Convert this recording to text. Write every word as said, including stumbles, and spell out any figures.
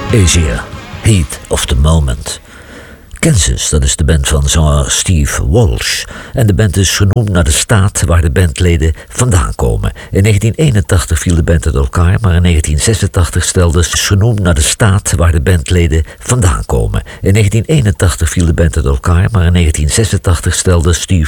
Asia, Heat of the Moment. Kansas, dat is de band van zanger Steve Walsh. En de band is genoemd naar de staat waar de bandleden vandaan komen. In negentien eenentachtig viel de band uit elkaar, maar in negentien zesentachtig stelde ze genoemd naar de staat waar de bandleden vandaan komen. In negentien eenentachtig viel de band uit elkaar, maar in negentien zesentachtig stelde Steve